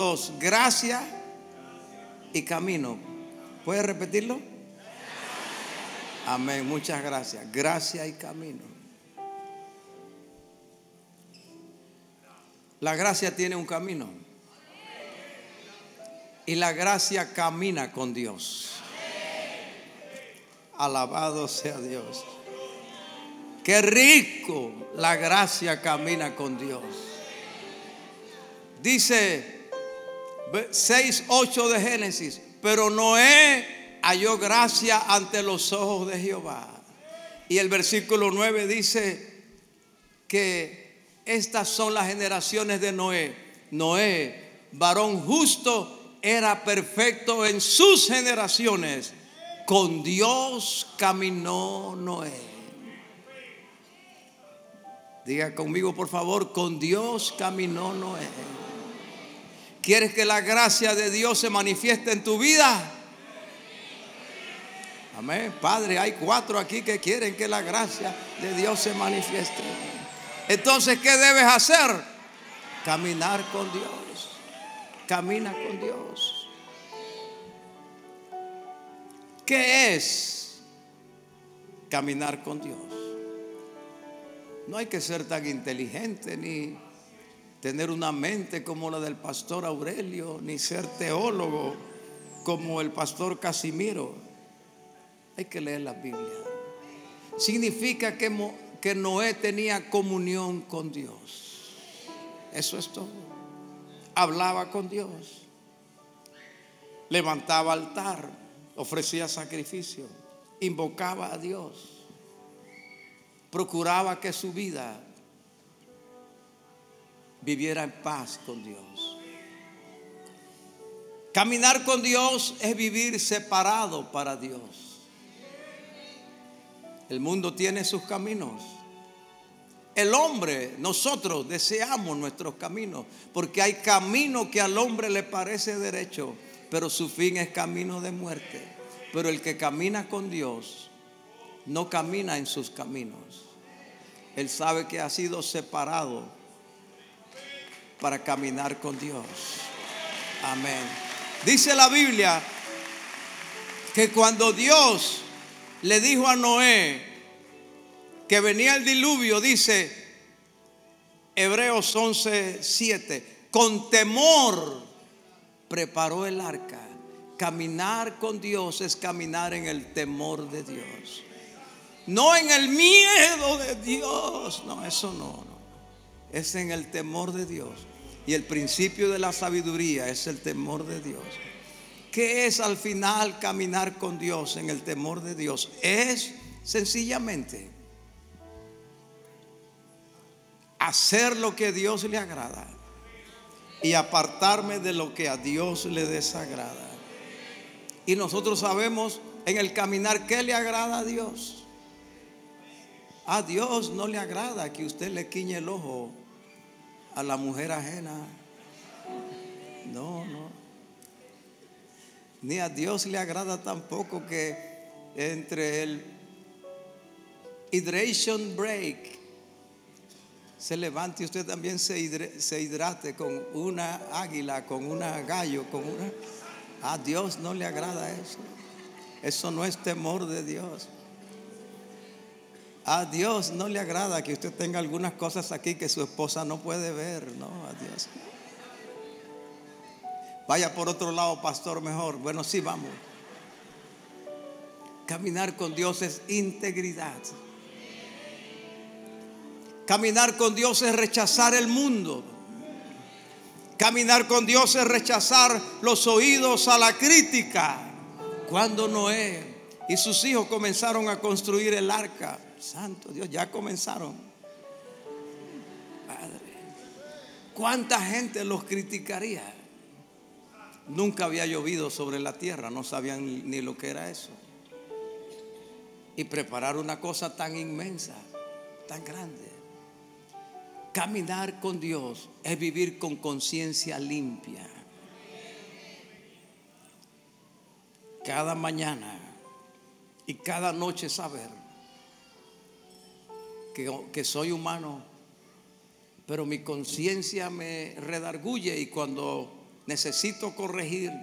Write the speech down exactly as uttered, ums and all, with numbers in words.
dos, gracia y camino. ¿Puede repetirlo? Amén, muchas gracias. Gracia y camino. La gracia tiene un camino. Y la gracia camina con Dios. Alabado sea Dios. Qué rico, la gracia camina con Dios. Dice seis ocho de Génesis, pero Noé halló gracia ante los ojos de Jehová. Y el versículo nueve dice que estas son las generaciones de Noé. Noé, varón justo, era perfecto en sus generaciones. Con Dios caminó Noé. Diga conmigo, por favor, con Dios caminó Noé. ¿Quieres que la gracia de Dios se manifieste en tu vida? Amén. Padre, hay cuatro aquí que quieren que la gracia de Dios se manifieste. Entonces, ¿qué debes hacer? Caminar con Dios. Camina con Dios. ¿Qué es caminar con Dios? No hay que ser tan inteligente ni tener una mente como la del pastor Aurelio, ni ser teólogo como el pastor Casimiro. Hay que leer la Biblia. Significa que, que Noé tenía comunión con Dios. Eso es todo. Hablaba con Dios. Levantaba altar. Ofrecía sacrificio. Invocaba a Dios. Procuraba que su vida viviera en paz con Dios. Caminar con Dios es vivir separado para Dios. El mundo tiene sus caminos. El hombre, nosotros deseamos nuestros caminos, porque hay camino que al hombre le parece derecho, pero su fin es camino de muerte. Pero el que camina con Dios no camina en sus caminos. Él sabe que ha sido separado para caminar con Dios. Amén. Dice la Biblia que cuando Dios le dijo a Noé que venía el diluvio, dice Hebreos once siete, con temor preparó el arca. Caminar con Dios es caminar en el temor de Dios, no en el miedo de Dios. No, eso no, no. Es en el temor de Dios. Y el principio de la sabiduría es el temor de Dios. ¿Qué es al final caminar con Dios en el temor de Dios? Es sencillamente hacer lo que a Dios le agrada y apartarme de lo que a Dios le desagrada. Y nosotros sabemos en el caminar qué le agrada a Dios. A Dios no le agrada que usted le quiñe el ojo a la mujer ajena. No, no. Ni a Dios le agrada tampoco que entre el hydration break se levante y usted también se, hidre, se hidrate con una águila, con una gallo, con una... A Dios no le agrada eso. Eso no es temor de Dios. A Dios no le agrada que usted tenga algunas cosas aquí que su esposa no puede ver. No, a Dios. Vaya por otro lado, pastor, mejor. Bueno, sí, vamos. Caminar con Dios es integridad. Caminar con Dios es rechazar el mundo. Caminar con Dios es rechazar los oídos a la crítica. Cuando Noé y sus hijos comenzaron a construir el arca, santo Dios, ya comenzaron. Padre, ¿cuánta gente los criticaría? Nunca había llovido sobre la tierra, no sabían ni lo que era eso. Y preparar una cosa tan inmensa, tan grande. Caminar con Dios es vivir con conciencia limpia. Cada mañana y cada noche saber que, que soy humano, pero mi conciencia me redarguye, y cuando necesito corregir.